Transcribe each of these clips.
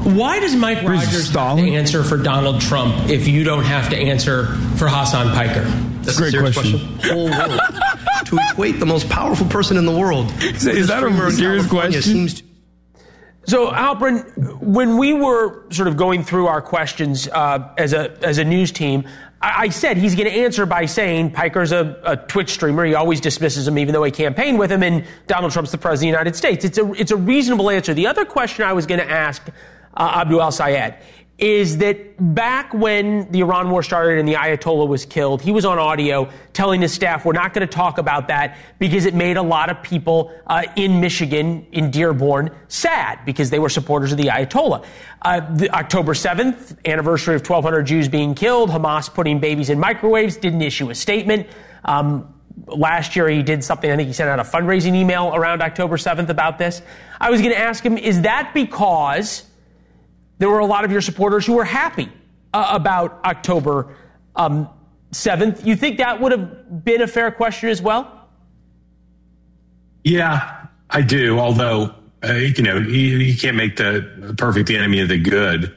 Why does Mike Rogers have to answer for Donald Trump if you don't have to answer for Hasan Piker? That's a great question. Whole world to equate the most powerful person in the world. Is that a serious question? So, Halpern, when we were sort of going through our questions as a news team, I said he's going to answer by saying Piker's a Twitch streamer. He always dismisses him, even though he campaigned with him, and Donald Trump's the president of the United States. It's a reasonable answer. The other question I was going to ask Abdul El-Sayed is that back when the Iran war started and the Ayatollah was killed, he was on audio telling his staff, we're not going to talk about that because it made a lot of people in Michigan, in Dearborn, sad because they were supporters of the Ayatollah. The October 7th, anniversary of 1,200 Jews being killed, Hamas putting babies in microwaves, didn't issue a statement. Last year he did something, I think he sent out a fundraising email around October 7th about this. I was going to ask him, is that because there were a lot of your supporters who were happy about October 7th? You think that would have been a fair question as well? Yeah, I do. Although, you can't make the perfect the enemy of the good.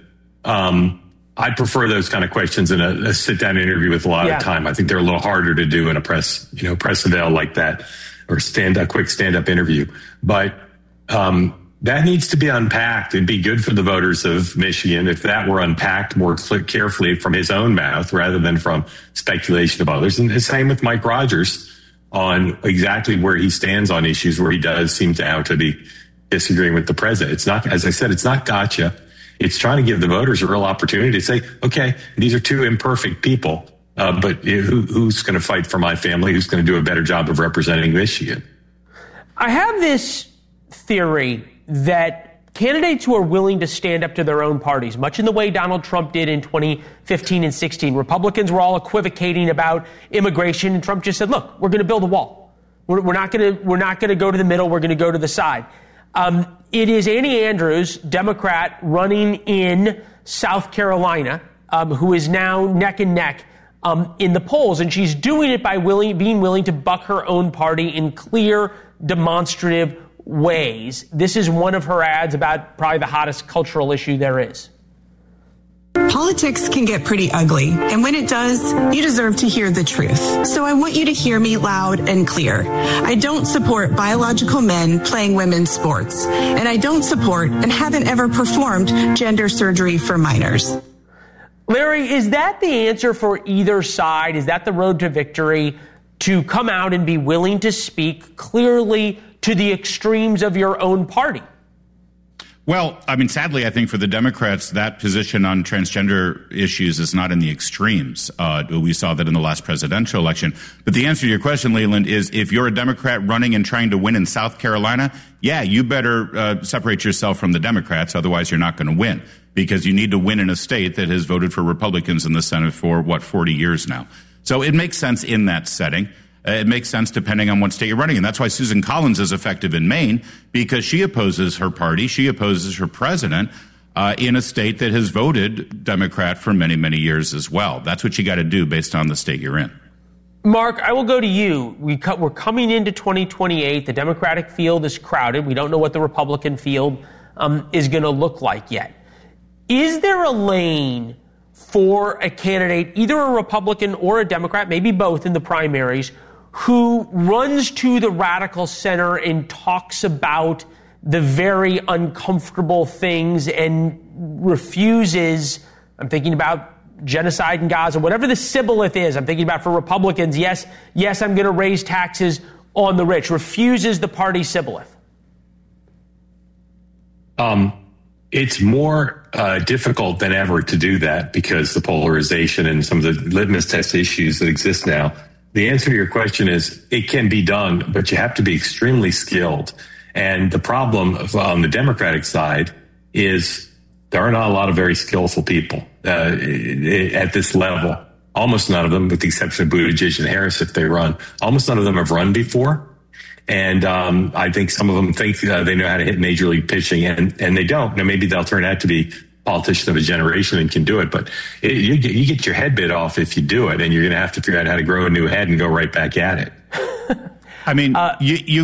I prefer those kind of questions in a sit-down interview with a lot of time. I think they're a little harder to do in a press avail like that, or a quick stand-up interview. But that needs to be unpacked. It'd be good for the voters of Michigan if that were unpacked more carefully from his own mouth rather than from speculation of others. And the same with Mike Rogers on exactly where he stands on issues where he does seem to be disagreeing with the president. It's not, as I said, it's not gotcha. It's trying to give the voters a real opportunity to say, okay, these are two imperfect people, but who's going to fight for my family? Who's going to do a better job of representing Michigan? I have this theory that candidates who are willing to stand up to their own parties, much in the way Donald Trump did in 2015 and 16, Republicans were all equivocating about immigration, and Trump just said, look, we're going to build a wall. We're not going to go to the middle. We're going to go to the side. It is Annie Andrews, Democrat, running in South Carolina, who is now neck and neck in the polls, and she's doing it by being willing to buck her own party in clear, demonstrative ways. This is one of her ads about probably the hottest cultural issue there is. Politics can get pretty ugly, and when it does, you deserve to hear the truth. So I want you to hear me loud and clear. I don't support biological men playing women's sports, and I don't support and haven't ever performed gender surgery for minors. Larry, is that the answer for either side? Is that the road to victory, to come out and be willing to speak clearly to the extremes of your own party? Well, I mean, sadly, I think for the Democrats, that position on transgender issues is not in the extremes. We saw that in the last presidential election. But the answer to your question, Leland, is if you're a Democrat running and trying to win in South Carolina, yeah, you better separate yourself from the Democrats. Otherwise, you're not going to win, because you need to win in a state that has voted for Republicans in the Senate for, 40 years now. So it makes sense in that setting. It makes sense depending on what state you're running. And that's why Susan Collins is effective in Maine, because she opposes her party. She opposes her president in a state that has voted Democrat for many, many years as well. That's what you got to do based on the state you're in. Mark, I will go to you. We're coming into 2028. The Democratic field is crowded. We don't know what the Republican field is going to look like yet. Is there a lane for a candidate, either a Republican or a Democrat, maybe both in the primaries, who runs to the radical center and talks about the very uncomfortable things and refuses, I'm thinking about genocide in Gaza, whatever the shibboleth is, I'm thinking about for Republicans, yes, I'm going to raise taxes on the rich, refuses the party shibboleth? It's more difficult than ever to do that because the polarization and some of the litmus test issues that exist now. The answer to your question is it can be done, but you have to be extremely skilled. And the problem on the Democratic side is there are not a lot of very skillful people at this level. Almost none of them, with the exception of Buttigieg and Harris, if they run. Almost none of them have run before. And I think some of them think they know how to hit major league pitching, and they don't. Now, maybe they'll turn out to be politicians of a generation and can do it, but you get your head bit off if you do it, and you're going to have to figure out how to grow a new head and go right back at it. I mean, you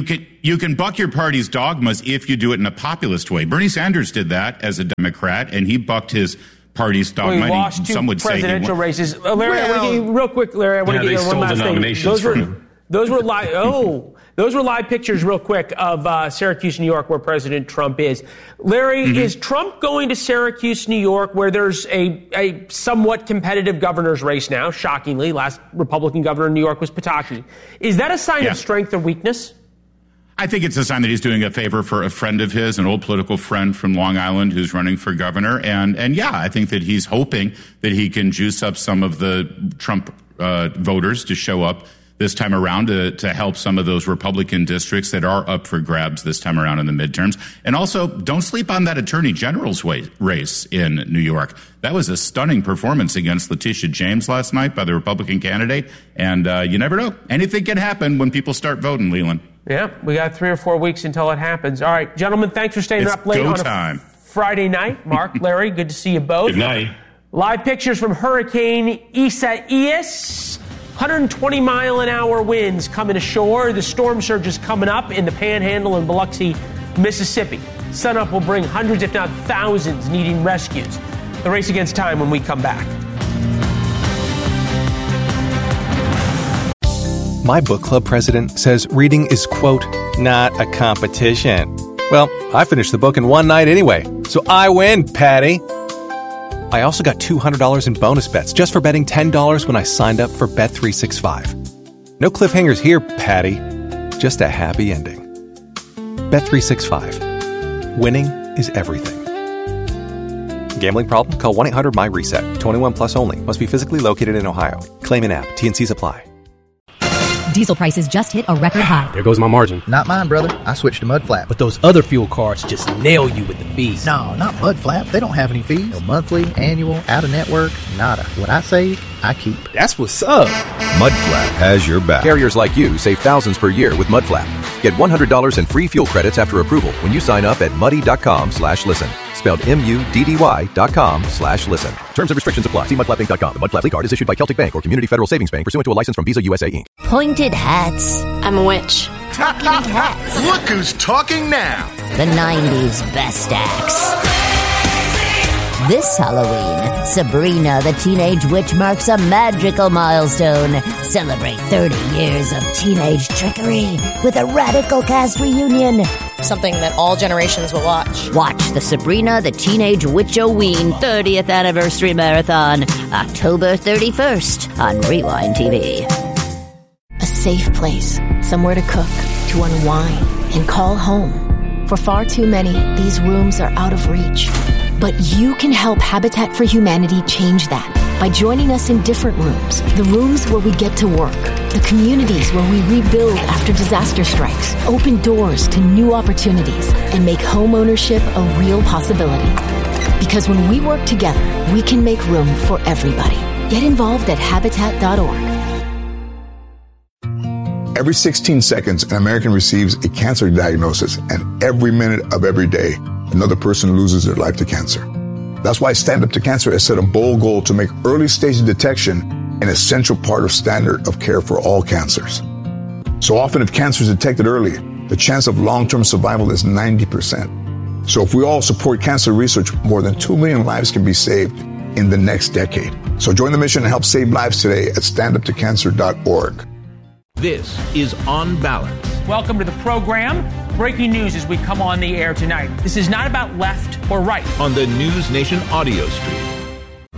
You can buck your party's dogmas if you do it in a populist way. Bernie Sanders did that as a Democrat, and he bucked his party's dogma. Well, he lost two presidential races. Larry, I want to get you real quick, Larry. I want to get you one last thing. Those were live pictures, real quick, of Syracuse, New York, where President Trump is. Larry, is Trump going to Syracuse, New York, where there's a somewhat competitive governor's race now? Shockingly, last Republican governor in New York was Pataki. Is that a sign of strength or weakness? I think it's a sign that he's doing a favor for a friend of his, an old political friend from Long Island who's running for governor. And yeah, I think that he's hoping that he can juice up some of the Trump voters to show up this time around to help some of those Republican districts that are up for grabs this time around in the midterms. And also, don't sleep on that attorney general's race in New York. That was a stunning performance against Letitia James last night by the Republican candidate. And you never know. Anything can happen when people start voting, Leland. Yeah, we got 3 or 4 weets until it happens. All right, gentlemen, thanks for staying up late on a Friday night. Mark, Larry, good to see you both. Good night. Live pictures from Hurricane Isaias. 120-mile-an-hour winds coming ashore. The storm surge is coming up in the Panhandle in Biloxi, Mississippi. Sunup will bring hundreds, if not thousands, needing rescues. The race against time when we come back. My book club president says reading is, quote, not a competition. Well, I finished the book in one night anyway, so I win, Patty. I also got $200 in bonus bets just for betting $10 when I signed up for Bet365. No cliffhangers here, Patty. Just a happy ending. Bet365. Winning is everything. Gambling problem? Call 1-800-MY-RESET. 21 plus only. Must be physically located in Ohio. Claim in app. T&Cs apply. Diesel prices just hit a record high. There goes my margin. Not mine, brother. I switched to Mudflap. But those other fuel cards just nail you with the fees. No, not Mudflap. They don't have any fees. No monthly, annual, out-of-network, nada. What I save, I keep. That's what's up. Mudflap has your back. Carriers like you save thousands per year with Mudflap. Get $100 in free fuel credits after approval when you sign up at muddy.com/listen. Spelled MUDDY.com/listen. Terms and restrictions apply. See mudflappinc.com. The Mudflap card is issued by Celtic Bank or Community Federal Savings Bank pursuant to a license from Visa USA Inc. Pointed hats. I'm a witch. Talking hats. Look who's talking now. The 90s best acts. This Halloween, Sabrina the Teenage Witch marks a magical milestone. Celebrate 30 years of teenage trickery with a radical cast reunion. Something that all generations will watch. Watch the Sabrina the Teenage Witch-O-Ween 30th Anniversary Marathon, October 31st on Rewind TV. A safe place, somewhere to cook, to unwind, and call home. For far too many, these rooms are out of reach. But you can help Habitat for Humanity change that by joining us in different rooms. The rooms where we get to work. The communities where we rebuild after disaster strikes. Open doors to new opportunities and make home ownership a real possibility. Because when we work together, we can make room for everybody. Get involved at Habitat.org. Every 16 seconds, an American receives a cancer diagnosis, and every minute of every day, another person loses their life to cancer. That's why Stand Up to Cancer has set a bold goal to make early stage detection an essential part of standard of care for all cancers. So often, if cancer is detected early, the chance of long-term survival is 90%. So if we all support cancer research, more than 2 million lives can be saved in the next decade. So join the mission and help save lives today at standuptocancer.org. This is On Balance. Welcome to the program. Breaking news as we come on the air tonight. This is not about left or right. On the News Nation audio stream.